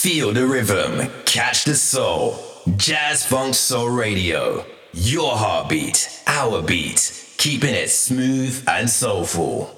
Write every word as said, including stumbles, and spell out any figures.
Feel the rhythm, catch the soul. Jazz Funk Soul Radio. Your heartbeat, our beat. Keeping it smooth and soulful.